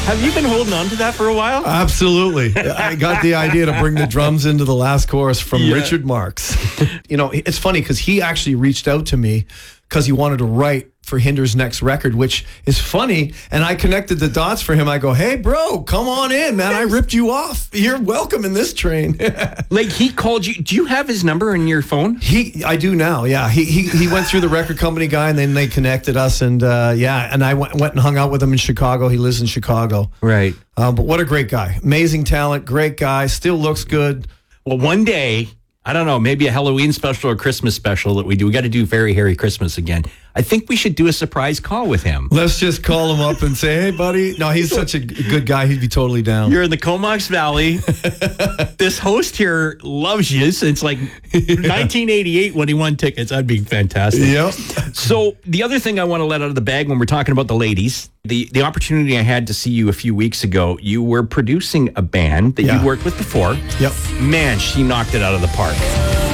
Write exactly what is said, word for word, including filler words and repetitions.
Have you been holding on to that for a while? Absolutely. I got the idea to bring the drums into the last chorus from Yeah. Richard Marx. You know, it's funny because he actually reached out to me because he wanted to write for Hinder's next record, which is funny. And I connected the dots for him. I go, hey, bro, come on in, man. I ripped you off. You're welcome in this train. Like, he called you. Do you have his number in your phone? He, I do now. Yeah. He, he, he went through the record company guy and then they connected us. And uh, yeah, and I went, went and hung out with him in Chicago. He lives in Chicago. Right. Um, but what a great guy. Amazing talent. Great guy. Still looks good. Well, one day, I don't know, maybe a Halloween special or Christmas special that we do. We got to do Very Hairy Christmas again. I think we should do a surprise call with him. Let's just call him up and say, hey, buddy. No, he's such a g- good guy. He'd be totally down. You're in the Comox Valley. This host here loves you since like nineteen eighty-eight when he won tickets. That'd be fantastic. Yep. So the other thing I want to let out of the bag when we're talking about the ladies, the, the opportunity I had to see you a few weeks ago, you were producing a band that Yeah. you worked with before. Yep. Man, she knocked it out of the park.